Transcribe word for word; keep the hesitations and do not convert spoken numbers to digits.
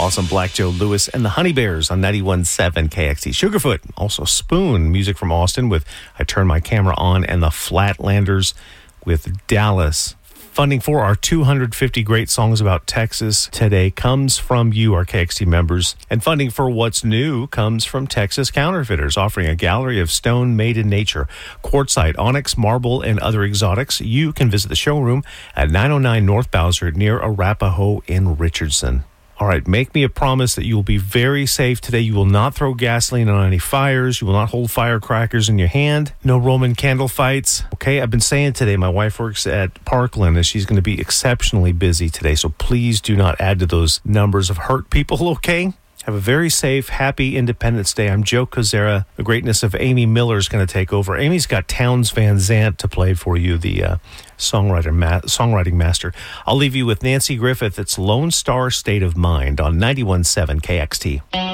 Awesome Black Joe Lewis and the Honey Bears on ninety-one point seven K X T. Sugarfoot, also Spoon, music from Austin with I Turn My Camera On, and the Flatlanders with Dallas. Funding for our two hundred fifty Great Songs About Texas today comes from you, our K X T members. And funding for What's New comes from Texas Counterfeiters, offering a gallery of stone made in nature, quartzite, onyx, marble, and other exotics. You can visit the showroom at nine oh nine North Bowser near Arapahoe in Richardson. All right, make me a promise that you will be very safe today. You will not throw gasoline on any fires. You will not hold firecrackers in your hand. No Roman candle fights. Okay, I've been saying today, my wife works at Parkland, and she's going to be exceptionally busy today. So please do not add to those numbers of hurt people, okay? Have a very safe, happy Independence Day. I'm Joe Kozera. The greatness of Amy Miller is going to take over. Amy's got Townes Van Zandt to play for you, the uh, songwriter, ma- songwriting master. I'll leave you with Nancy Griffith. It's Lone Star State of Mind on ninety-one point seven K X T.